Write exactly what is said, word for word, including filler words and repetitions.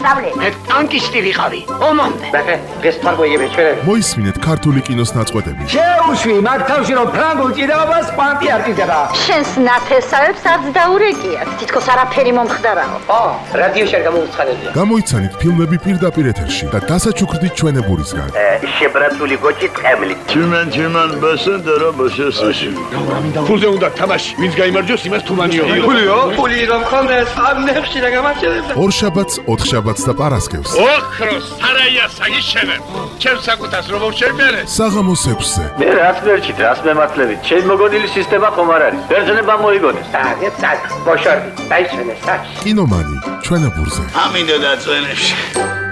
მოსწავლე. მე ტანკისტი ვიყავი. ომამდე. ბეთე, ეს თარგოიები ჩვენ. მოისმინეთ ქართული კინოს ნაწყვეტები. შეუშვი მაგ თავში რომ ფრანგულ ჭიდაობას პანტი არ ჭიდება. შენს ნათესავებს არც დაურეკიათ. თითქოს არაფერი მომხდარაო. ო, რადიოში არ გამოუცხადებია. გამოიცანით ფილმები პირდაპირ ეთერში და დასაჩუქრდით ჩვენებურისგან. შებრაცული გოჭი ტყემლი. Чиман, чиман, басენდა რა ბასასაში. ფულზე უნდა თამაში. ვინც გაიმარჯვოს, იმას თუმანიო. ფულიო? ფული რომ ხონდეს, ამ ნებში რა გამარჯვებდა. ორშაბათს, ოთხშაბათს და პარასკევს. ოქროს, სარაია საგიშენებ. ჩემ საკუთას რომ შევმერე. საღამოს ექვსზე. მე რას მერჩით, რას მემართლებით? ჩემ მოგონილი სისტემა ხომ არ არის. ბერძნება მოიგონეს. აგეთ სად, ბოშორდი, დაიჩვენე სად. კინომანი ჩვენებურზე. ამინდა დაწვენებში.